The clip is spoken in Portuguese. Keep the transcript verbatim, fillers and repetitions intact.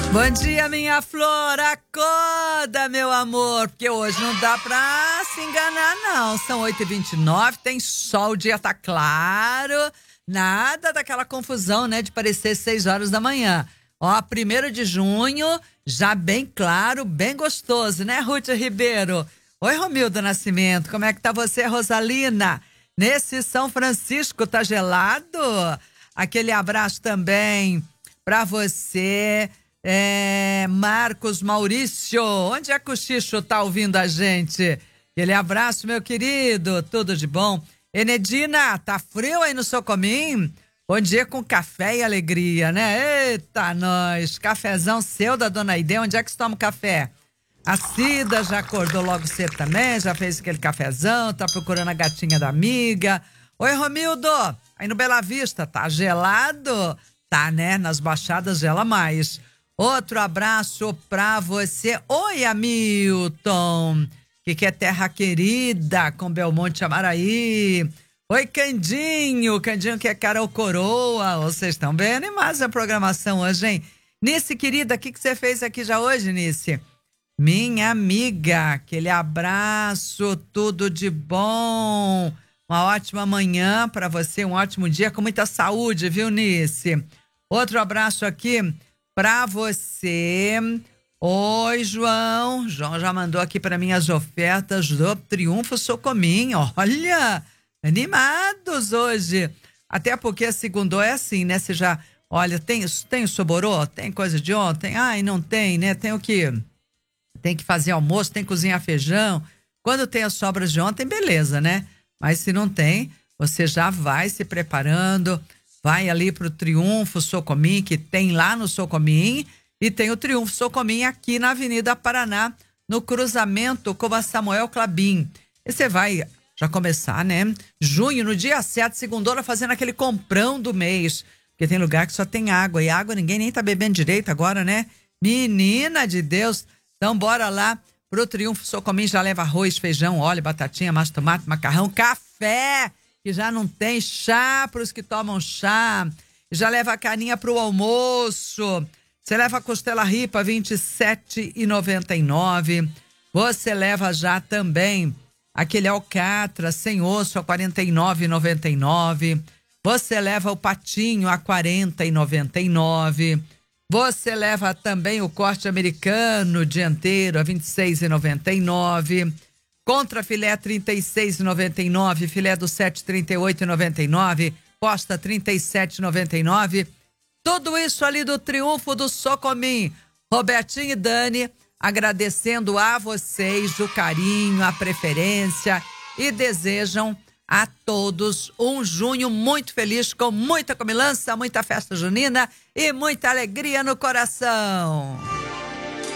Bom dia, minha flor, acorda, meu amor, porque hoje não dá pra se enganar, não. São oito e vinte e nove, tem sol, o dia tá claro, nada daquela confusão, né, de parecer seis horas da manhã. Ó, primeiro de junho, já bem claro, bem gostoso, né, Ruth Ribeiro? Oi, Romildo Nascimento, como é que tá você, Rosalina? Nesse São Francisco, tá gelado? Aquele abraço também pra você... É, Marcos Maurício, onde é que o Xixo tá ouvindo a gente? Aquele abraço, meu querido, tudo de bom. Enedina, tá frio aí no Socomim? Bom dia com café e alegria, né? Eita, nós, cafezão seu da Dona Aide, onde é que você toma o café? A Cida já acordou logo cedo também, já fez aquele cafezão, tá procurando a gatinha da amiga. Oi, Romildo, aí no Bela Vista, tá gelado? Tá, né? Nas baixadas gela mais. Outro abraço pra você. Oi, Hamilton, que que é terra querida, com Belmonte Amaraí. Oi, Candinho, Candinho que é Carol Coroa. Vocês estão bem animados a programação hoje, hein? Nice, querida, o que que você fez aqui já hoje, Nice? Minha amiga, aquele abraço, tudo de bom. Uma ótima manhã pra você, um ótimo dia com muita saúde, viu, Nice? Outro abraço aqui pra você. Oi, João. João já mandou aqui para mim as ofertas do Triunfo Socomim. Olha, animados hoje. Até porque segundou é assim, né? Você já, olha, tem, tem soborô? Tem coisa de ontem? Ai, não tem, né? Tem o quê? Tem que fazer almoço, tem que cozinhar feijão. Quando tem as sobras de ontem, beleza, né? Mas se não tem, você já vai se preparando. Vai ali pro Triunfo Socomim, que tem lá no Socomim, e tem o Triunfo Socomim aqui na Avenida Paraná, no cruzamento com a Samuel Clabin. E você vai já começar, né? Junho, no dia sete, segundona, fazendo aquele comprão do mês, porque tem lugar que só tem água, e água ninguém nem tá bebendo direito agora, né? Menina de Deus! Então bora lá pro Triunfo Socomim, já leva arroz, feijão, óleo, batatinha, massa, tomate, macarrão, café! Que já não tem chá para os que tomam chá, já leva a carinha para o almoço, você leva a costela ripa vinte e sete reais e noventa e nove centavos, você leva já também aquele alcatra sem osso a quarenta e nove reais e noventa e nove centavos, você leva o patinho a quarenta reais e noventa e nove centavos, você leva também o corte americano dianteiro a vinte e seis reais e noventa e nove centavos, contra filé trinta e seis reais e noventa e nove centavos, filé do sete trinta e oito reais e noventa e nove centavos, posta trinta e sete reais e noventa e nove centavos. Tudo isso ali do Triunfo do Socomim. Robertinho e Dani agradecendo a vocês o carinho, a preferência e desejam a todos um junho muito feliz, com muita comilança, muita festa junina e muita alegria no coração.